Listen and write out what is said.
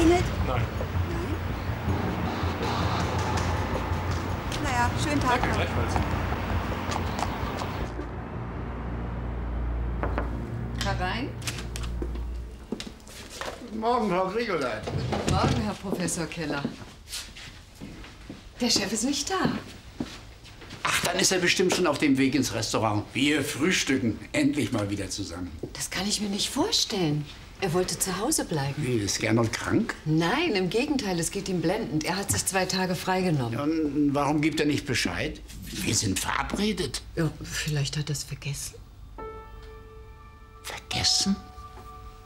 geklingelt? Nein. Nein? Naja, schönen Tag. Danke, gleichfalls. Herein? Guten Morgen, Frau Grigoleit. Guten Morgen, Herr Professor Keller. Der Chef ist nicht da. Ach, dann ist er bestimmt schon auf dem Weg ins Restaurant. Wir frühstücken endlich mal wieder zusammen. Das kann ich mir nicht vorstellen. Er wollte zu Hause bleiben. Wie, ist Gernot krank? Nein, im Gegenteil, es geht ihm blendend. Er hat sich 2 Tage freigenommen. Ja, und warum gibt er nicht Bescheid? Wir sind verabredet. Ja, vielleicht hat er es vergessen. Vergessen?